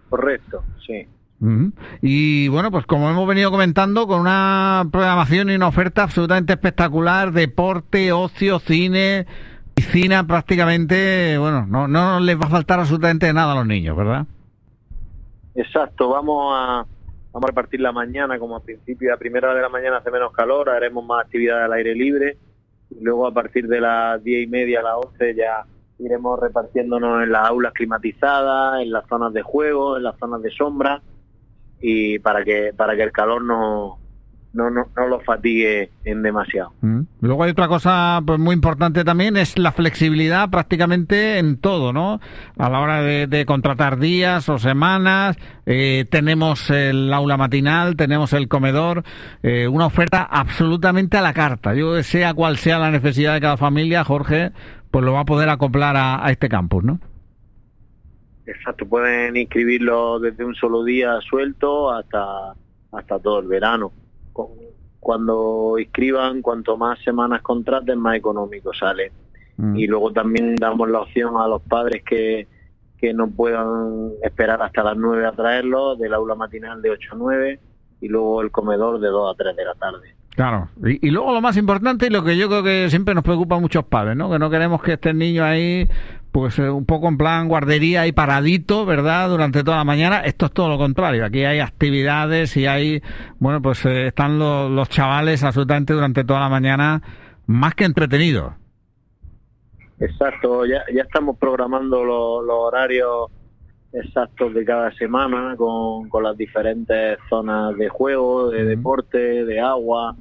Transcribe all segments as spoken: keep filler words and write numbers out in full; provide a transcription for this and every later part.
Correcto, sí. Uh-huh. Y bueno, pues como hemos venido comentando, con una programación y una oferta absolutamente espectacular, deporte, ocio, cine, piscina, prácticamente, bueno, no, no les va a faltar absolutamente nada a los niños, ¿verdad? Exacto, vamos a vamos a repartir la mañana, como a principio, a primera hora de la mañana hace menos calor, haremos más actividades al aire libre, y luego a partir de las diez y media a las once ya iremos repartiéndonos en las aulas climatizadas, en las zonas de juego, en las zonas de sombra, y para que para que el calor no no no, no los fatigue en demasiado. Mm. Luego hay otra cosa pues muy importante también, es la flexibilidad prácticamente en todo, ¿no? A la hora de, de contratar días o semanas, eh, tenemos el aula matinal, tenemos el comedor, eh, una oferta absolutamente a la carta. Yo, sea cual sea la necesidad de cada familia, Jorge, pues lo va a poder acoplar a, a este campus, ¿no? Exacto, pueden inscribirlo desde un solo día suelto hasta hasta todo el verano. Cuando inscriban, cuanto más semanas contraten, más económico sale. Mm. Y luego también damos la opción a los padres que, que no puedan esperar hasta las nueve a traerlo, del aula matinal de ocho a nueve, y luego el comedor de dos a tres de la tarde. Claro, y, y luego lo más importante y lo que yo creo que siempre nos preocupa a muchos padres, ¿no? Que no queremos que estén niños ahí, pues eh, un poco en plan guardería ahí paradito, ¿verdad? Durante toda la mañana. Esto es todo lo contrario. Aquí hay actividades y hay, bueno, pues eh, están los, los chavales absolutamente durante toda la mañana más que entretenidos. Exacto, ya, ya estamos programando los, los horarios exactos de cada semana con, con las diferentes zonas de juego, de deporte, de agua,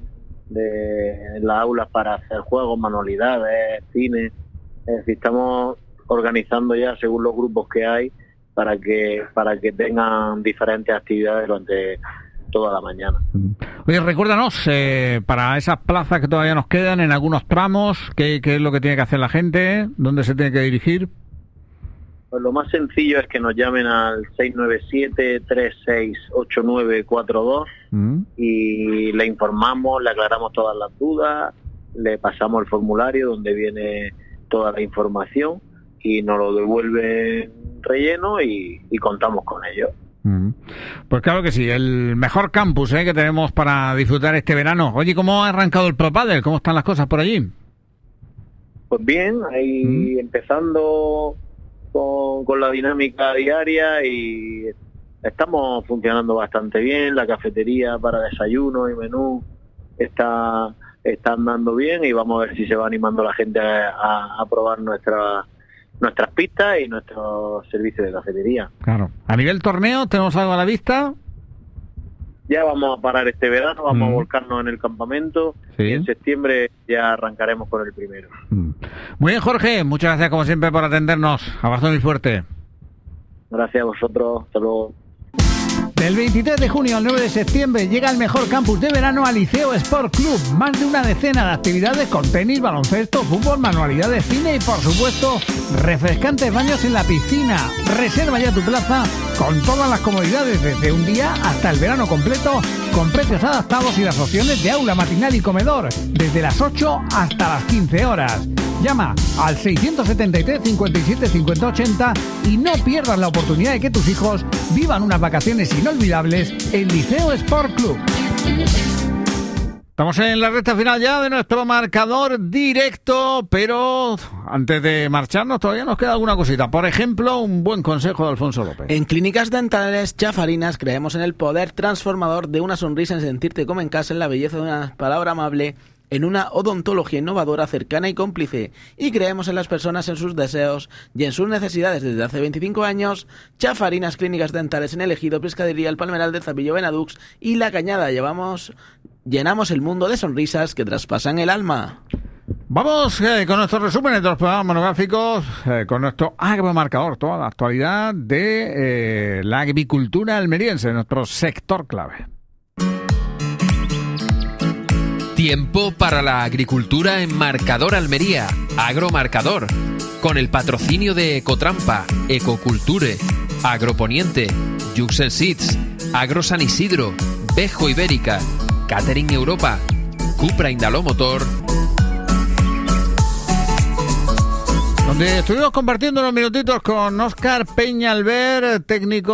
de las aulas para hacer juegos, manualidades, cine. Es decir, estamos organizando ya según los grupos que hay para que para que tengan diferentes actividades durante toda la mañana. Oye, recuérdanos, eh, para esas plazas que todavía nos quedan en algunos tramos, ¿qué, qué es lo que tiene que hacer la gente? ¿Dónde se tiene que dirigir? Pues lo más sencillo es que nos llamen al seis nueve siete, tres seis ocho nueve cuatro dos mm. y le informamos, le aclaramos todas las dudas, le pasamos el formulario donde viene toda la información y nos lo devuelven relleno y, y contamos con ello. Mm. Pues claro que sí, el mejor campus ¿eh? que tenemos para disfrutar este verano. Oye, ¿cómo ha arrancado el Pro Padel? ¿Cómo están las cosas por allí? Pues bien, ahí mm. empezando Con, con la dinámica diaria y estamos funcionando bastante bien. La cafetería para desayuno y menú está, está andando bien y vamos a ver si se va animando la gente a, a, a probar nuestra, nuestras pistas y nuestros servicios de cafetería. Claro. A nivel torneo, ¿tenemos algo a la vista? Ya vamos a parar este verano, vamos mm. a volcarnos en el campamento ¿Sí? y en septiembre ya arrancaremos con el primero. Mm. Muy bien, Jorge, muchas gracias como siempre por atendernos. Abrazo muy fuerte. Gracias a vosotros, hasta luego. Del veintitrés de junio al nueve de septiembre llega el mejor campus de verano al Liceo Sport Club. Más de una decena de actividades con tenis, baloncesto, fútbol, manualidades, cine y por supuesto refrescantes baños en la piscina. Reserva ya tu plaza con todas las comodidades desde un día hasta el verano completo con precios adaptados y las opciones de aula matinal y comedor desde las ocho hasta las quince horas. Llama al seiscientos setenta y tres, cincuenta y siete, cincuenta, ochenta y no pierdas la oportunidad de que tus hijos vivan unas vacaciones inolvidables en Liceo Sport Club. Estamos en la recta final ya de nuestro marcador directo, pero antes de marcharnos todavía nos queda alguna cosita. Por ejemplo, un buen consejo de Alfonso López. En Clínicas Dentales Chafarinas creemos en el poder transformador de una sonrisa, en sentirte como en casa, en la belleza de una palabra amable, en una odontología innovadora, cercana y cómplice. Y creemos en las personas, en sus deseos y en sus necesidades. Desde hace veinticinco años, Chafarinas Clínicas Dentales en El Ejido, Pescadería, El Palmeral del Zapillo, Benadux y La Cañada. Llevamos, llenamos el mundo de sonrisas que traspasan el alma. Vamos eh, con nuestros resúmenes de los programas monográficos, eh, con nuestro agromarcador, toda la actualidad de eh, la agricultura almeriense, nuestro sector clave. Tiempo para la agricultura en Marcador Almería, Agromarcador, con el patrocinio de Ecotrampa, Ecoculture, Agroponiente, Yuxel Seeds, Agro San Isidro, Bejo Ibérica, Catering Europa, Cupra Indalomotor. Donde estuvimos compartiendo unos minutitos con Óscar Peñalver, técnico